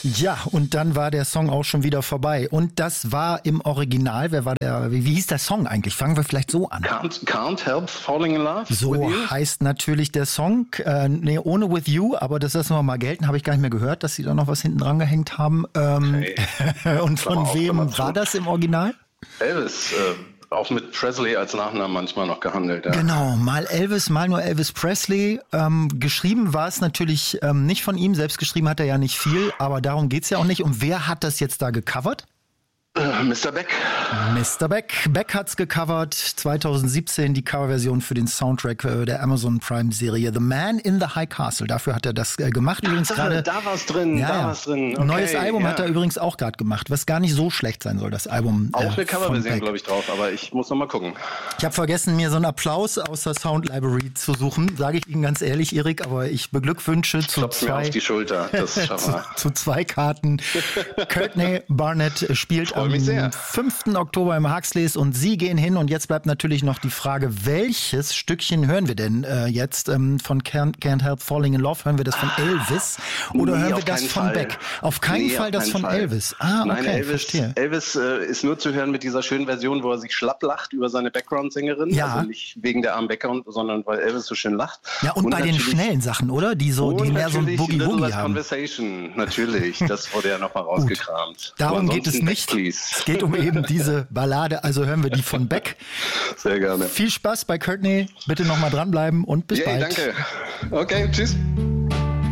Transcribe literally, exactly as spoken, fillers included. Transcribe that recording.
Ja, und dann war der Song auch schon wieder vorbei. Und das war im Original, wer war der, wie, wie hieß der Song eigentlich? Fangen wir vielleicht so an. Can't, can't help falling in love. So heißt natürlich der Song. Äh, nee, ohne With You, aber das lassen wir mal gelten, habe ich gar nicht mehr gehört, dass sie da noch was hinten dran gehängt haben. Ähm, okay. Und von wem war das im Original? Elvis, äh, auch mit Presley als Nachnamen manchmal noch gehandelt. Ja. Genau, mal Elvis, mal nur Elvis Presley. Ähm, geschrieben war es natürlich ähm, nicht von ihm, selbst geschrieben hat er ja nicht viel, aber darum geht's ja auch nicht. Und wer hat das jetzt da gecovert? Äh, Mister Beck. Mister Beck. Beck hat's gecovert. zwanzig siebzehn die Coverversion für den Soundtrack äh, der Amazon Prime Serie The Man in the High Castle. Dafür hat er das äh, gemacht. Übrigens gerade. Da war's drin, ja, da ja. war's drin. Okay, Neues Album ja. hat er übrigens auch gerade gemacht, was gar nicht so schlecht sein soll, das Album. Auch äh, eine Coverversion, glaube ich, drauf, aber ich muss noch mal gucken. Ich habe vergessen, mir so einen Applaus aus der Sound Library zu suchen, sage ich Ihnen ganz ehrlich, Erik, aber ich beglückwünsche zu Klopft mir zwei, auf die Schulter, das schaffen wir. zu, zu zwei Karten. Courtney Barnett spielt am fünften Oktober im Huxleys und Sie gehen hin und jetzt bleibt natürlich noch die Frage, welches Stückchen hören wir denn äh, jetzt ähm, von Can't, Can't Help Falling in Love? Hören wir das von Elvis oder nee, hören wir das von Fall. Beck? Auf keinen nee, Fall auf das keinen von Fall. Elvis. Ah, okay, Nein, Elvis, verstehe. Elvis äh, ist nur zu hören mit dieser schönen Version, wo er sich schlapp lacht über seine Background-Sängerin. Ja. Also nicht wegen der armen Background, sondern weil Elvis so schön lacht. Ja, und, und bei den schnellen Sachen, oder? Die so, die mehr so ein Boogie-Woogie haben. Conversation, natürlich. Das wurde ja nochmal rausgekramt. Darum geht es nicht. Back, es geht um eben diese Ballade, also hören wir die von Beck. Sehr gerne. Viel Spaß bei Courtney, bitte nochmal dranbleiben und bis Yay, bald. Danke. Okay, tschüss.